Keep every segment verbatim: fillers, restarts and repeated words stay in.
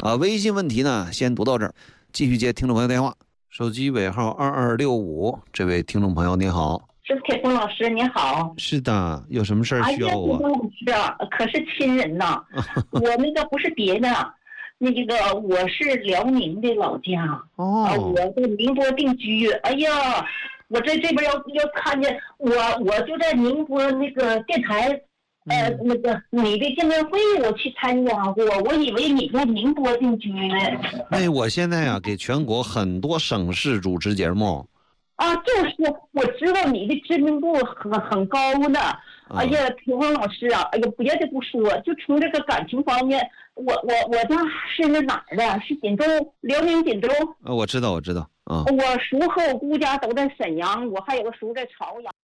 啊，微信问题呢先读到这儿，继续接听众朋友电话。手机尾号二二六五，这位听众朋友您好。 是铁峰老师，你好。 是的，有什么事儿需要我？ 哎呀，铁峰老师啊，可是亲人呐。我那个不是别的，那个我是辽宁的老家。 哦。 啊，我在宁波定居。哎呀，我在这边要要看见我，我就在宁波那个电台，呃，嗯、那个你的见面会我去参加过，我以为你在宁波定居呢。 哎，我现在啊给全国很多省市主持节目。 啊，就是我知道你的知名度很很高呢。哎呀，铁峰老师啊，哎呀，别的不说，就从这个感情方面，我我我家是那哪儿的？是锦州，辽宁锦州。 呃，我知道，我知道。啊、 嗯，我叔和我姑家都在沈阳，我还有个叔在朝阳。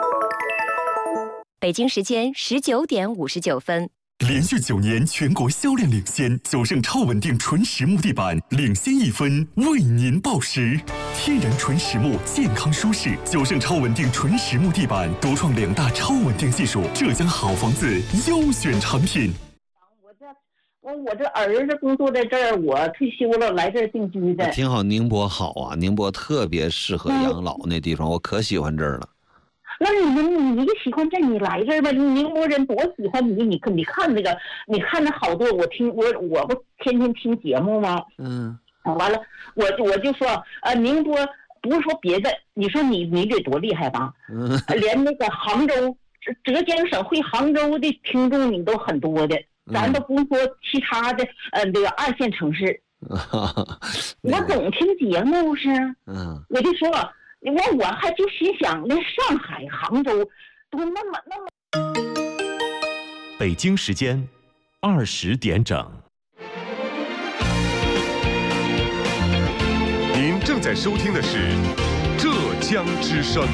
北京时间十九点五十九分。 连续九年全国销量领先，九盛超稳定纯实木地板领先一分，为您报时。天然纯实木，健康舒适。九盛超稳定纯实木地板独创两大超稳定技术，浙江好房子优选产品。 我这我我这儿子工作在这儿，我退休了来这儿定居的。 挺好，宁波好啊，宁波特别适合养老那地方，嗯、我可喜欢这儿了。 那你们你喜欢这，你来这儿吧。宁波人多喜欢你，你你看那个，你看那好多，我听我我不天天听节目吗？ 嗯， 完了，我我就说，呃，宁波不是说别的，你说你你得多厉害吧？ 嗯， 连那个杭州、浙江省会杭州的听众你都很多的，咱都不说其他的，呃，这个二线城市。我总听节目是， 嗯， 我就说。我我还就心想，那上海、杭州都那么那么。 北京时间二十点整。 您正在收听的是浙江之声。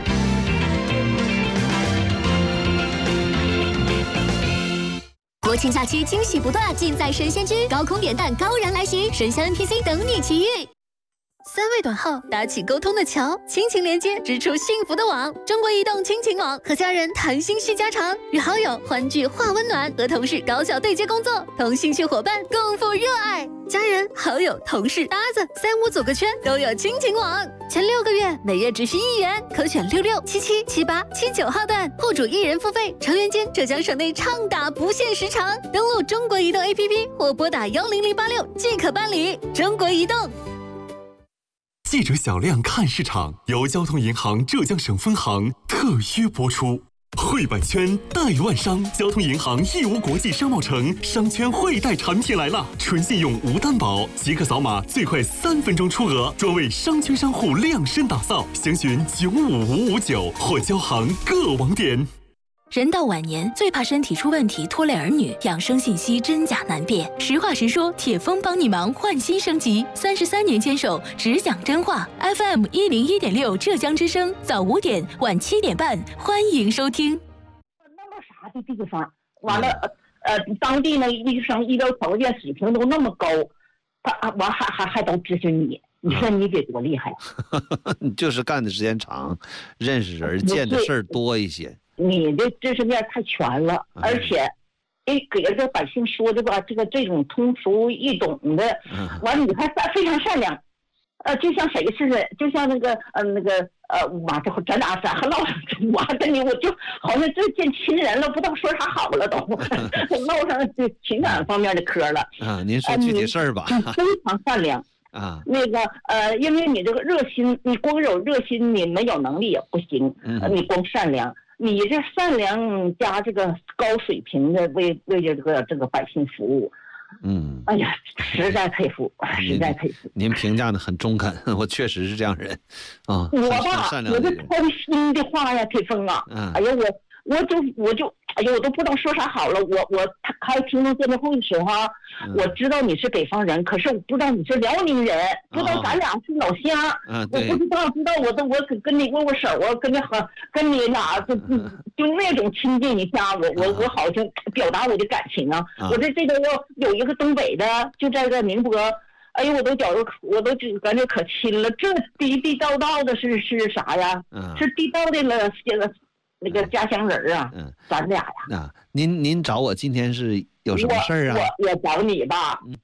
国庆假期惊喜不断，尽在神仙居，高空点弹高燃来袭，神仙 N P C 等你奇遇。三位短号搭起沟通的桥，亲情连接织出幸福的网。中国移动亲情网，和家人谈心叙家常，与好友欢聚话温暖，和同事高效对接工作，同兴趣伙伴共赴热爱。家人、好友、同事、搭子，三五组个圈都有亲情网。前六个月每月只需一元，可选六六、七七、七八、七九号段，户主一人付费，成员间浙江省内畅打不限时长。登录中国移动 A P P 或拨打幺零零八六即可办理。中国移动。 记者小亮看市场由交通银行浙江省分行特约播出。汇百圈贷万商，交通银行义乌国际商贸城商圈汇贷产品来了，纯信用无担保，即刻扫码，最快三分钟出额，专为商圈商户量身打造，详询九五五五九或交行各网点。 人到晚年最怕身体出问题拖累儿女，养生信息真假难辨。实话实说，铁峰帮你忙，换新升级。三十三年坚守，只讲真话。F M 一零一点六浙江之声，早五点晚七点半，欢迎收听。 那么啥的地方，完了呃当地呢医生医疗条件水平都那么高，他完还还还都咨询你。你说你得多厉害？ 你就是干的时间长，认识人见的事儿多一些。 你的知识面太全了，而且，哎，给这百姓说的吧，这个这种通俗易懂的，完了你还非常善良，呃，就像谁似的，就像那个呃那个呃，妈这咱俩咋还唠上？我还跟你我就好像这见亲人了，不知道说啥好了都，唠上这情感方面的嗑了。 啊，您说具体事儿吧。 你非常善良。 啊， 那个呃，因为你这个热心，你光有热心，你没有能力也不行。嗯，你光善良。你这善良加这个高水平的为为这个这个百姓服务， 嗯， 哎呀，实在佩服，实在佩服。 您评价的很中肯，我确实是这样人，啊， 我吧，我这掏心的话呀，铁峰啊，嗯，哎呀，我我就我就。哎呦，我都不知道说啥好了。我我开听众见面会的时候啊，嗯、我知道你是北方人，可是我不知道你是辽宁人，不知道咱俩是老乡。 啊、 我不知道，知道我都我跟你握握手啊，跟你和跟你俩就就就那种亲近一下，我我我好像表达我的感情啊。啊我这这个有有一个东北的，就在这宁波。哎呦，我都觉着，我都感觉可亲了。这地地道道的是是啥呀？嗯、是地道的了，这个。那个家乡人啊，嗯，咱俩呀， 啊，您您找我今天是有什么事儿啊？ 我我我找你吧，嗯、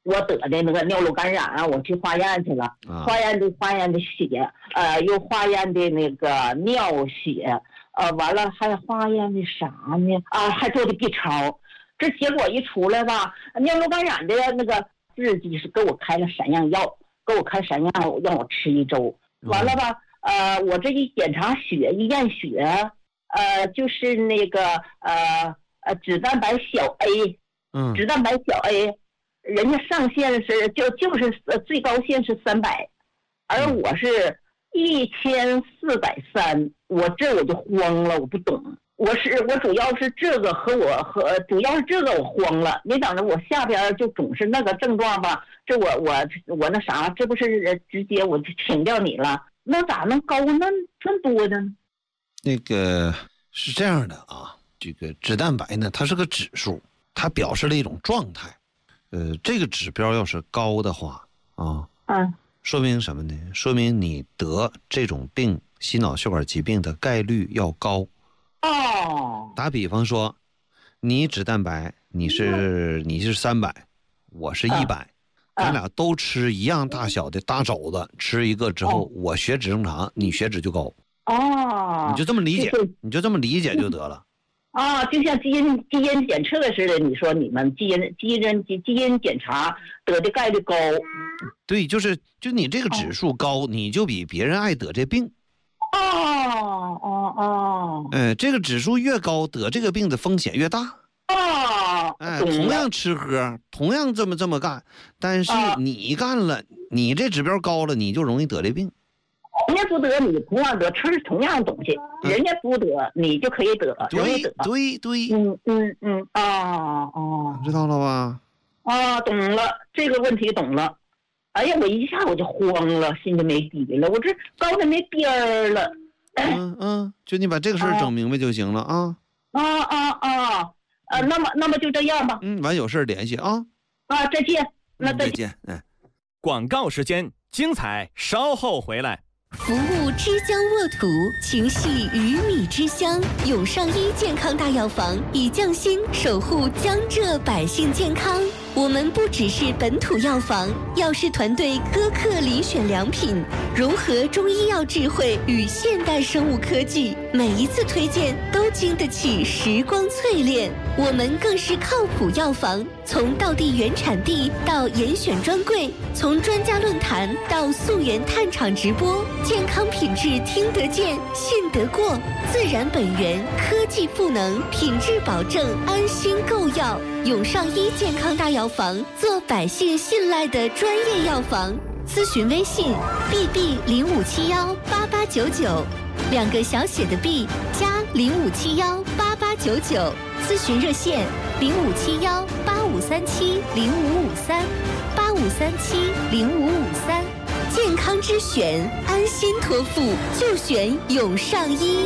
我得的那个尿路感染啊，我去化验去了， 啊、 化验的化验的血，呃，又化验的那个尿血，呃，完了还化验的啥呢？啊，还做的 B 超。这结果一出来吧，尿路感染的那个自己是给我开了三样药，给我开三样让我吃一周。完了吧，呃，我这一检查血一验血，呃，就是那个呃呃脂蛋白小 A， 嗯， 脂蛋白小 A。人家上限是就就是最高限是三百，而我是一千四百三，我这我就慌了，我不懂。我是我主要是这个和我和主要是这个我慌了，没等着我下边就总是那个症状吧，这我我我那啥，这不是直接我就请掉你了，那咋能高那这么多呢？ 那个是这样的啊，这个脂蛋白呢，它是个指数，它表示了一种状态。呃，这个指标要是高的话啊， 嗯， 说明什么呢？说明你得这种病，心脑血管疾病的概率要高。 哦， 打比方说，你脂蛋白你是你是三百，我是一百，咱俩都吃一样大小的大肘子，吃一个之后，我血脂正常，你血脂就高。 哦， 你就这么理解，你就这么理解就得了。 啊，就像基因基因检测似的，你说你们基因基因基基因检查得的概率高， 对，就是就你这个指数高，你就比别人爱得这病。 哦哦哦， 哎，这个指数越高，得这个病的风险越大。 哦， 哎，同样吃喝，同样这么这么干，但是你干了，你这指标高了，你就容易得这病。 人家不得，你同样得，吃同样东西，嗯、人家不得，你就可以得， 对对对， 嗯嗯嗯，哦哦， 知道了吧？ 啊，懂了，这个问题懂了。哎呀，我一下我就慌了，心就没底了，我这高的没边儿了。 嗯嗯，就你把这个事儿整明白就行了啊。 啊啊啊！呃，那么那么就这样吧。 嗯，完有事联系啊。 啊，再见。那再见。嗯。 广告时间，精彩稍后回来。 服务之江沃土，情系鱼米之乡。永上医健康大药房以匠心守护江浙百姓健康。我们不只是本土药房，药师团队苛刻遴选良品，融合中医药智慧与现代生物科技，每一次推荐都经得起时光淬炼。我们更是靠谱药房，从道地原产地到严选专柜，从专家论坛到溯源探厂直播，健康品质听得见、信得过，自然本源，科技赋能，品质保证，安心购药。永上医健康大药房，做百姓信赖的专业药房。咨询微信 ：b b 零五七幺八八九九，两个小写的 b 加零五七幺八八九九。咨询热线零五七幺八五三七零五五三八五三七零五五三。健康之选，安心托付就选永上医。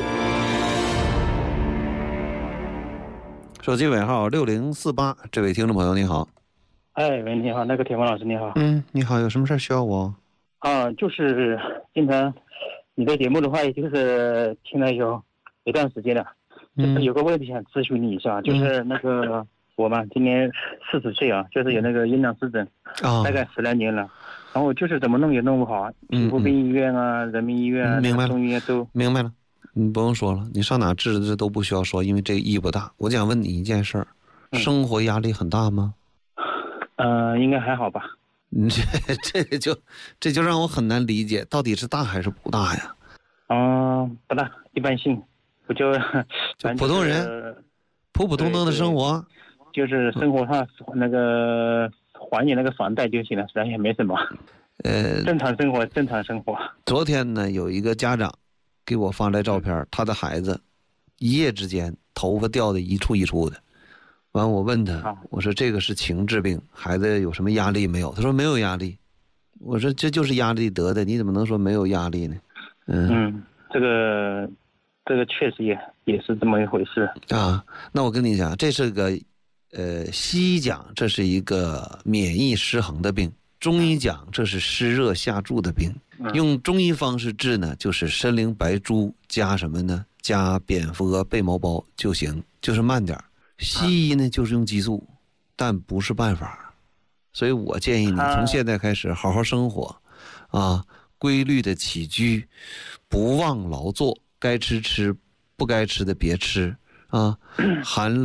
手机尾号六零四八，这位听众朋友你好。 哎，喂，你好，那个铁峰老师你好。 嗯，你好，有什么事需要我？ 啊，就是经常你的节目的话，也就是听了有一段时间了， 嗯、 就是有个问题想咨询你一下，嗯、就是那个我嘛，今年四十岁啊，就是有那个阴囊湿疹， 啊、 大概十来年了，然后就是怎么弄也弄不好，皮肤病医院啊、嗯、人民医院啊、 明白了， 中医院都明白了。你不用说了，你上哪治这都不需要说，因为这个意义不大。我想问你一件事儿，嗯、生活压力很大吗？ 呃，应该还好吧。 你这这就这就让我很难理解，到底是大还是不大呀？ 嗯、呃，不大，一般性，不就就普通人，呃、普普通通的生活， 就是生活上那个还你那个房贷就行了，实际上也没什么。 呃， 正常生活，正常生活。 昨天呢，有一个家长给我发来照片，他的孩子一夜之间头发掉的一处一处的。完，我问他，我说这个是情志病，孩子有什么压力没有？他说没有压力。我说这就是压力得的，你怎么能说没有压力呢？嗯嗯，这个这个确实也也是这么一回事啊。那我跟你讲，这是个呃西医讲这是一个免疫失衡的病，中医讲这是湿热下注的病。用中医方式治呢，就是参苓白术加什么呢？加蝙蝠蛾贝毛孢就行，就是慢点。西医呢就是用激素，但不是办法。 所以我建议你从现在开始好好生活，啊，规律的起居，不忘劳作，该吃吃，不该吃的别吃啊，寒